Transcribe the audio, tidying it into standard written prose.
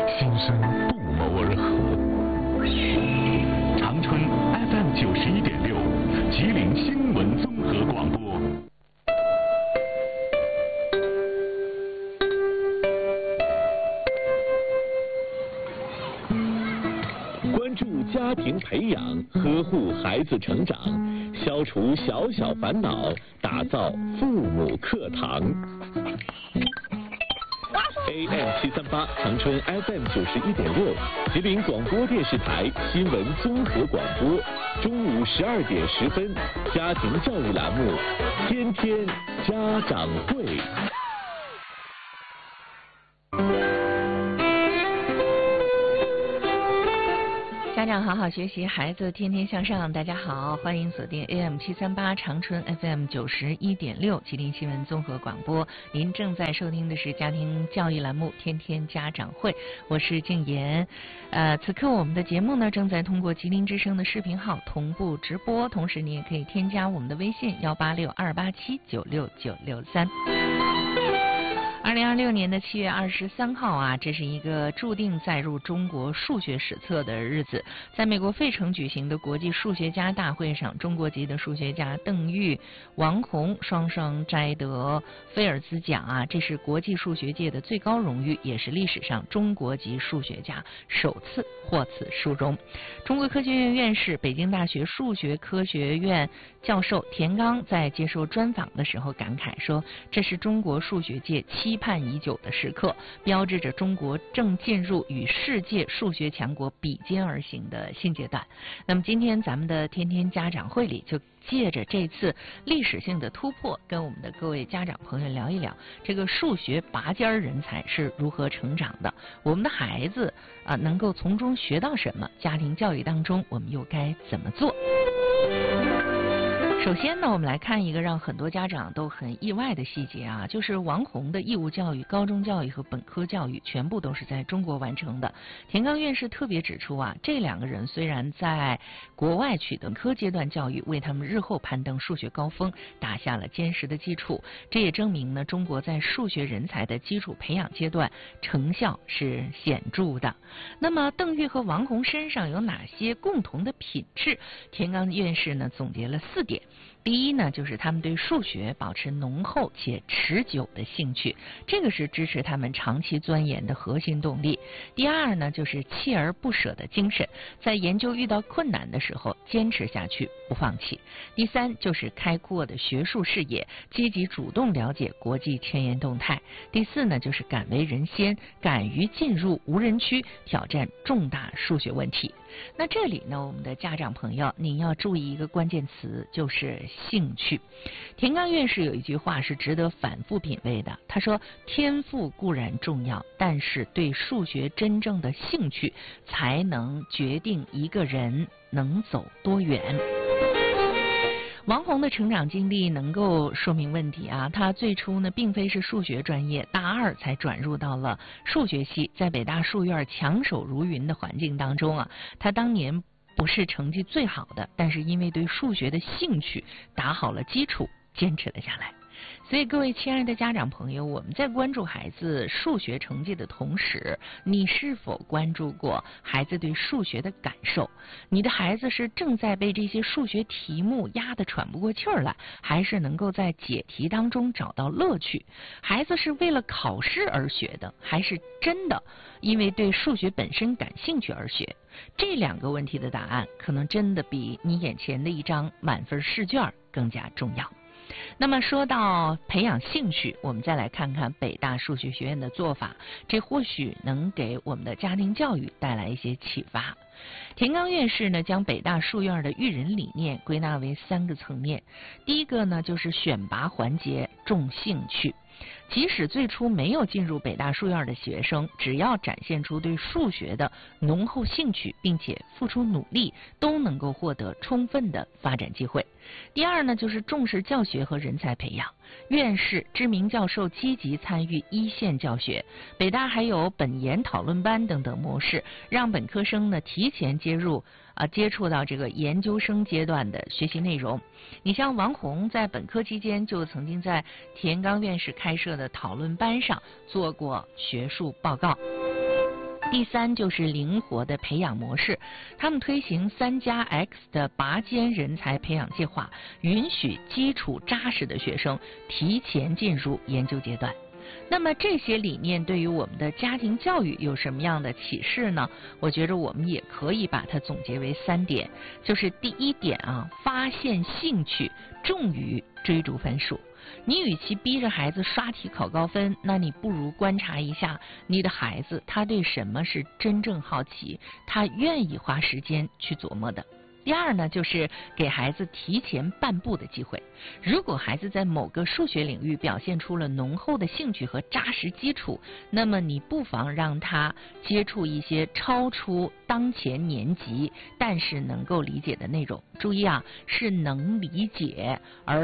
心声不谋而合。长春 FM 91.6，吉林新闻综合广播。关注家庭培养，呵护孩子成长，消除小小烦恼，打造父母课堂。AM738 长春 FM 91.6，吉林广播电视台新闻综合广播，中午12点10分，家庭教育栏目，天天家长会。 家长好好学习，孩子天天向上。大家好，欢迎锁定 AM738 长春 FM 91.6吉林新闻综合广播。您正在收听的是家庭教育栏目《天天家长会》，我是静言。此刻我们的节目呢正在通过吉林之声的视频号同步直播，同时你也可以添加我们的微信186-287-96963。2026年的7月23号啊，这是一个注定载入中国数学史册的日子。在美国费城举行的国际数学家大会上，中国籍的数学家邓玉、王洪双双摘得菲尔兹奖啊，这是国际数学界的最高荣誉，也是历史上中国籍数学家首次获此殊荣。中国科学院院士、北京大学数学科学院教授田刚在接受专访的时候感慨说，这是中国数学界期盼已久的时刻，标志着中国正进入与世界数学强国比肩而行的新阶段。那么今天咱们的天天家长会里，就借着这次历史性的突破，跟我们的各位家长朋友聊一聊这个数学拔尖人才是如何成长的，我们的孩子能够从中学到什么，家庭教育当中我们又该怎么做。首先呢，我们来看一个让很多家长都很意外的细节啊，就是王洪的义务教育、高中教育和本科教育全部都是在中国完成的。田刚院士特别指出啊，这两个人虽然在国外取得科阶段教育，为他们日后攀登数学高峰打下了坚实的基础。这也证明呢，中国在数学人才的基础培养阶段成效是显著的。那么邓玉和王洪身上有哪些共同的品质？田刚院士呢总结了4点。第一呢，就是他们对数学保持浓厚且持久的兴趣，这个是支持他们长期钻研的核心动力。第二呢，就是锲而不舍的精神，在研究遇到困难的时候坚持下去，不放弃。第三，就是开阔的学术视野，积极主动了解国际前沿动态。第四呢，就是敢为人先，敢于进入无人区，挑战重大数学问题。那这里呢，我们的家长朋友，您要注意一个关键词，就是兴趣。田刚院士有一句话是值得反复品味的，他说，天赋固然重要，但是对数学真正的兴趣才能决定一个人能走多远。王洪的成长经历能够说明问题啊，他最初呢并非是数学专业，大2才转入到了数学系，在北大数院强手如云的环境当中啊，他当年不是成绩最好的，但是因为对数学的兴趣打好了基础，坚持了下来。所以各位亲爱的家长朋友，我们在关注孩子数学成绩的同时，你是否关注过孩子对数学的感受？你的孩子是正在被这些数学题目压得喘不过气儿来，还是能够在解题当中找到乐趣？孩子是为了考试而学的，还是真的因为对数学本身感兴趣而学？这2个问题的答案，可能真的比你眼前的一张满分试卷更加重要。那么说到培养兴趣，我们再来看看北大数学学院的做法，这或许能给我们的家庭教育带来一些启发。田刚院士呢，将北大数院的育人理念归纳为3个层面。第一个呢，就是选拔环节重兴趣。即使最初没有进入北大数院的学生，只要展现出对数学的浓厚兴趣，并且付出努力，都能够获得充分的发展机会。第二呢，就是重视教学和人才培养。院士、知名教授积极参与一线教学，北大还有本研讨论班等等模式，让本科生呢提前接触到这个研究生阶段的学习内容。你像王洪在本科期间就曾经在田刚院士开设的讨论班上做过学术报告。 第3就是灵活的培养模式，他们推行3+X 的拔尖人才培养计划，允许基础扎实的学生提前进入研究阶段。那么这些理念对于我们的家庭教育有什么样的启示呢？我觉得我们也可以把它总结为3点，就是第1点啊，发现兴趣重于追逐分数。你与其逼着孩子刷题考高分，那你不如观察一下你的孩子他对什么是真正好奇，他愿意花时间去琢磨的。第2呢，就是给孩子提前半步的机会。如果孩子在某个数学领域表现出了浓厚的兴趣和扎实基础，那么你不妨让他接触一些超出当前年级但是能够理解的内容。注意啊，是能理解，而